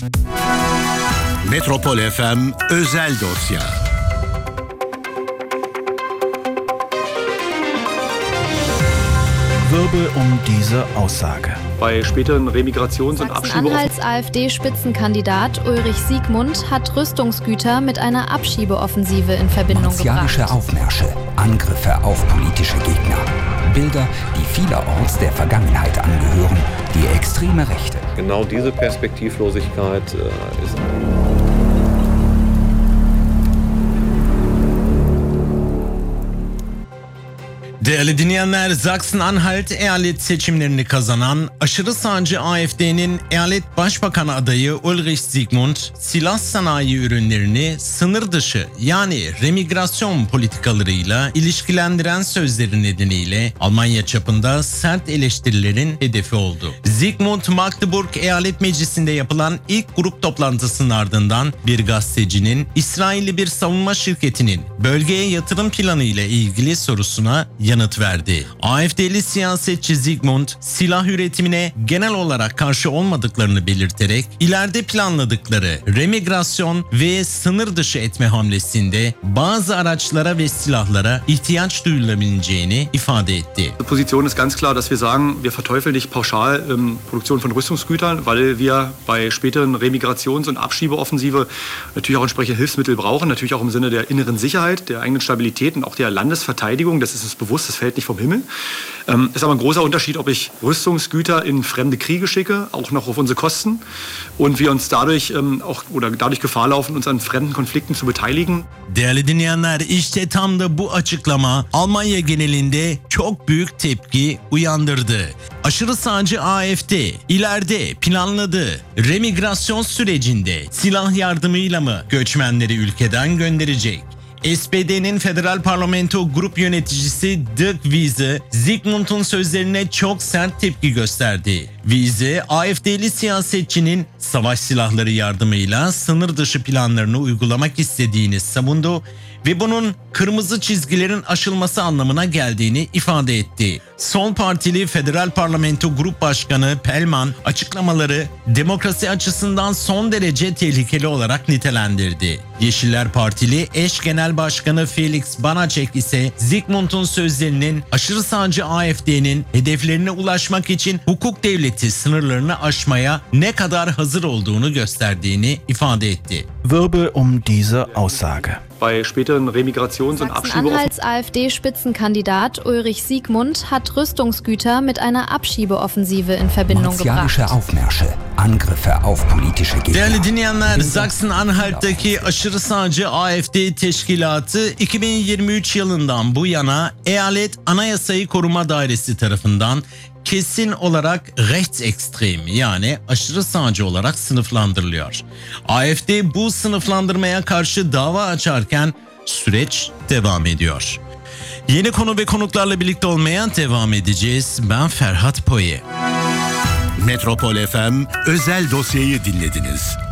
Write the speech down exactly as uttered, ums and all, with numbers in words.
Metropol F M Özel Dosya. Wirbel um diese Aussage. Bei späteren Remigrations- und Abschiebungen. Sachsen-Anhalts AfD-Spitzenkandidat Ulrich Siegmund hat Rüstungsgüter mit einer Abschiebeoffensive in Verbindung Martialische gebracht. Aufmärsche, Angriffe auf politische Gegner. Bilder, die vielerorts der Vergangenheit angehören, die extreme Rechte. Genau diese Perspektivlosigkeit äh, ist... Değerli dinleyenler, Sachsen-Anhalt eyalet seçimlerini kazanan aşırı sağcı A F D'nin eyalet başbakanı adayı Ulrich Siegmund, silah sanayi ürünlerini sınır dışı yani remigrasyon politikalarıyla ilişkilendiren sözleri nedeniyle Almanya çapında sert eleştirilerin hedefi oldu. Siegmund, Magdeburg Eyalet Meclisi'nde yapılan ilk grup toplantısının ardından bir gazetecinin İsrailli bir savunma şirketinin bölgeye yatırım planı ile ilgili sorusuna yanıt verdi. A F D'li siyasetçi Siegmund, silah üretimine genel olarak karşı olmadıklarını belirterek ileride planladıkları remigrasyon ve sınır dışı etme hamlesinde bazı araçlara ve silahlara ihtiyaç duyulabileceğini ifade etti. Die Position ist ganz klar, dass wir sagen, wir verteufeln nicht pauschal ähm, Produktion von Rüstungsgütern, weil wir bei späteren Remigrations- und Abschiebeoffensive natürlich auch entsprechende Hilfsmittel brauchen, natürlich auch im Sinne der inneren Sicherheit, der eigenen Stabilität und auch der Landesverteidigung. Das ist uns bewusst. Das fällt nicht vom Himmel. Ähm, ist aber ein großer Unterschied, ob ich Rüstungsgüter in fremde Kriege schicke, auch noch auf unsere Kosten, und wir uns dadurch ähm, auch oder dadurch Gefahr laufen, uns an fremden Konflikten zu beteiligen. Değerli dinleyenler, işte tam da bu açıklama Almanya genelinde çok büyük tepki uyandırdı. Aşırı sağcı A F D ileride planladığı remigrasyon sürecinde silah yardımıyla mı göçmenleri ülkeden gönderecek? S P D'nin Federal Parlamento Grup Yöneticisi Dirk Wiese, Siegmund'un sözlerine çok sert tepki gösterdi. Wiese, A F D'li siyasetçinin savaş silahları yardımıyla sınır dışı planlarını uygulamak istediğini savundu ve bunun kırmızı çizgilerin aşılması anlamına geldiğini ifade etti. Sol Partili Federal Parlamento Grup Başkanı Pellmann açıklamaları demokrasi açısından son derece tehlikeli olarak nitelendirdi. Yeşiller Partili eş genel başkanı Felix Banacek ise Siegmund'un sözlerinin aşırı sağcı A F D'nin hedeflerine ulaşmak için hukuk devleti sınırlarını aşmaya ne kadar hazır olduğunu gösterdiğini ifade etti. Wirbel um diese Aussage. Bei späteren Remigrations- und Abschiebeoffensiven. Sachsen-Anhalts AfD-Spitzenkandidat Ulrich Siegmund hat Rüstungsgüter mit einer Abschiebeoffensive in Verbindung Martialische gebracht. Aufmärsche, Angriffe auf politische Gegner. Değerli dinleyenler, Bilder, Sachsen-Anhalt'taki aşırı sağcı A F D teşkilatı iki bin yirmi üç yılından bu yana eyalet Anayasayı Koruma Dairesi tarafından kesin olarak rechtsextrem yani aşırı sağcı olarak sınıflandırılıyor. A F D bu sınıflandırmaya karşı dava açarken süreç devam ediyor. Yeni konu ve konuklarla birlikte olmaya devam edeceğiz. Ben Ferhat Poye. Metropol F M Özel Dosya'yı dinlediniz.